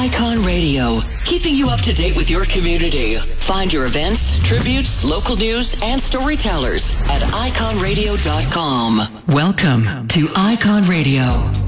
Icon Radio, keeping you up to date with your community. Find your events, tributes, local news, and storytellers at iconradio.com. Welcome to Icon Radio.